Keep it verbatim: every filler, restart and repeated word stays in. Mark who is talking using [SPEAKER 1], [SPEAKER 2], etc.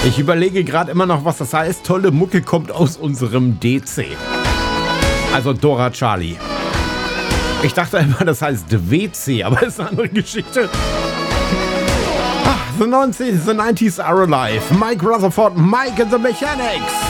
[SPEAKER 1] Ich überlege gerade immer noch, was das heißt. Tolle Mucke kommt aus unserem D C. Also Dora Charlie. Ich dachte immer, das heißt W C, aber ist eine andere Geschichte. Ah, the, nineties, the nineties are alive. Mike Rutherford, Mike and the Mechanics.